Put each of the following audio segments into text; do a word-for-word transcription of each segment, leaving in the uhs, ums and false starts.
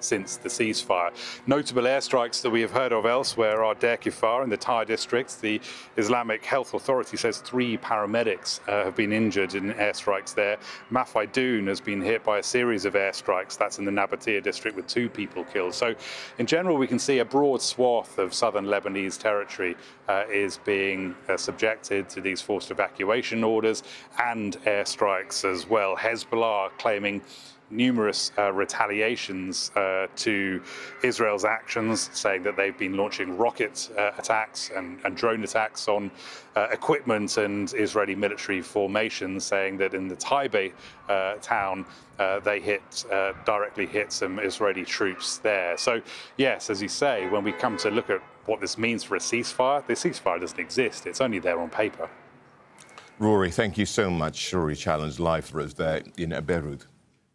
since the ceasefire. Notable airstrikes that we have heard of elsewhere are Deir Kfar in the Tyre district. The Islamic Health Authority says three paramedics uh, have been injured in airstrikes there. Mafaidoun has been hit by a series of airstrikes. That's in the Nabatea district with two people killed. So in general, we can see a broad swath of southern Lebanese territory uh, is being uh, subjected to these forced evacuation orders and airstrikes as well. Hezbollah claiming numerous uh, retaliations uh, to Israel's actions, saying that they've been launching rocket uh, attacks and, and drone attacks on uh, equipment and Israeli military formations, saying that in the Taibe uh, town uh, they hit uh, directly hit some Israeli troops there. So yes, as you say, when we come to look at what this means for a ceasefire, the ceasefire doesn't exist. It's only there on paper. Rory, thank you so much. Rory Challenge live for us there in Beirut.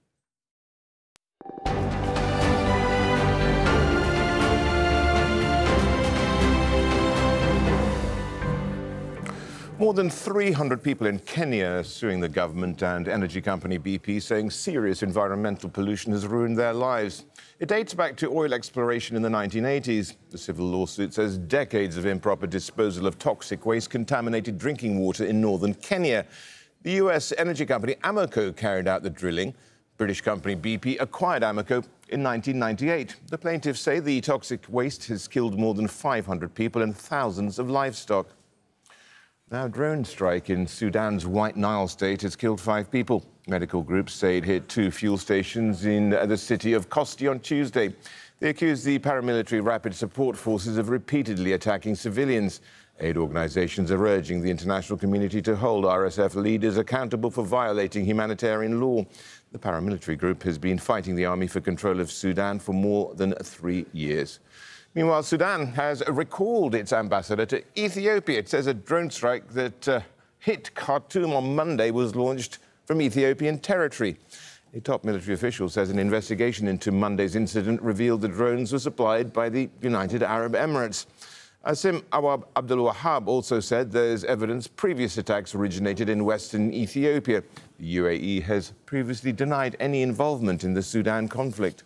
More than three hundred people in Kenya are suing the government and energy company B P, saying serious environmental pollution has ruined their lives. It dates back to oil exploration in the nineteen eighties. The civil lawsuit says decades of improper disposal of toxic waste contaminated drinking water in northern Kenya. The U S energy company Amoco carried out the drilling. British company B P acquired Amoco in nineteen ninety-eight. The plaintiffs say the toxic waste has killed more than five hundred people and thousands of livestock. Now, a drone strike in Sudan's White Nile state has killed five people. Medical groups say it hit two fuel stations in the city of Kosti on Tuesday. They accuse the paramilitary Rapid Support Forces of repeatedly attacking civilians. Aid organizations are urging the international community to hold R S F leaders accountable for violating humanitarian law. The paramilitary group has been fighting the army for control of Sudan for more than three years. Meanwhile, Sudan has recalled its ambassador to Ethiopia. It says a drone strike that uh, hit Khartoum on Monday was launched from Ethiopian territory. A top military official says an investigation into Monday's incident revealed the drones were supplied by the United Arab Emirates. Asim Awad Abdul Wahab also said there's evidence previous attacks originated in western Ethiopia. The U A E has previously denied any involvement in the Sudan conflict.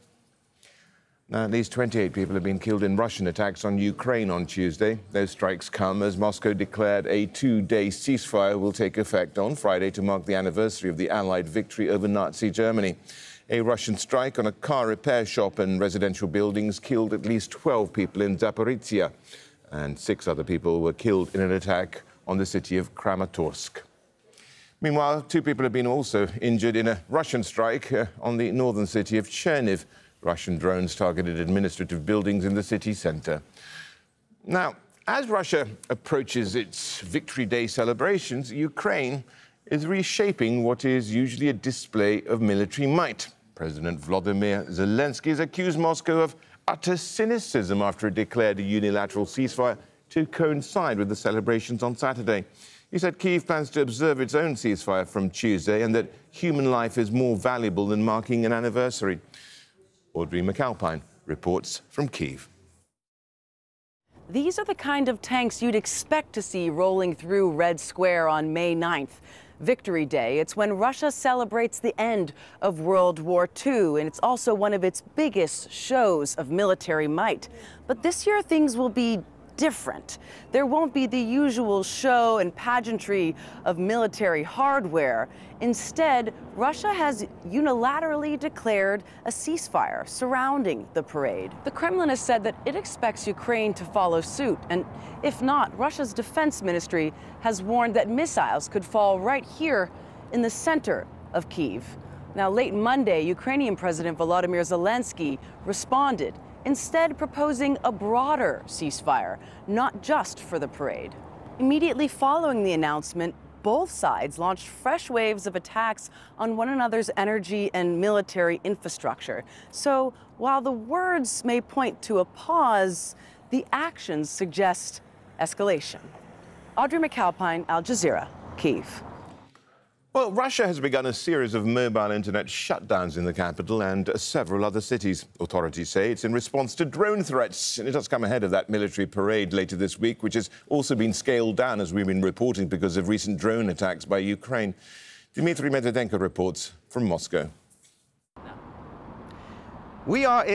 Now, at least twenty-eight people have been killed in Russian attacks on Ukraine on Tuesday. Those strikes come as Moscow declared a two-day ceasefire will take effect on Friday to mark the anniversary of the Allied victory over Nazi Germany. A Russian strike on a car repair shop and residential buildings killed at least twelve people in Zaporizhia, and six other people were killed in an attack on the city of Kramatorsk. Meanwhile, two people have been also injured in a Russian strike uh, on the northern city of Cherniv. Russian drones targeted administrative buildings in the city centre. Now, as Russia approaches its Victory Day celebrations, Ukraine is reshaping what is usually a display of military might. President Volodymyr Zelensky has accused Moscow of utter cynicism after it declared a unilateral ceasefire to coincide with the celebrations on Saturday. He said Kyiv plans to observe its own ceasefire from Tuesday and that human life is more valuable than marking an anniversary. Audrey McAlpine reports from Kyiv. These are the kind of tanks you'd expect to see rolling through Red Square on May ninth. Victory Day. It's when Russia celebrates the end of World War Two, and it's also one of its biggest shows of military might. But this year, things will be different. There won't be the usual show and pageantry of military hardware. Instead, Russia has unilaterally declared a ceasefire surrounding the parade. The Kremlin has said that it expects Ukraine to follow suit, and if not, Russia's defense ministry has warned that missiles could fall right here in the center of Kyiv. Now, late Monday, Ukrainian President Volodymyr Zelensky responded, instead proposing a broader ceasefire, not just for the parade. Immediately following the announcement, both sides launched fresh waves of attacks on one another's energy and military infrastructure. So while the words may point to a pause, the actions suggest escalation. Audrey McAlpine, Al Jazeera, Kyiv. Well, Russia has begun a series of mobile internet shutdowns in the capital and several other cities. Authorities say it's in response to drone threats, and it does come ahead of that military parade later this week, which has also been scaled down, as we've been reporting, because of recent drone attacks by Ukraine. Dmitry Medvedenko reports from Moscow. We are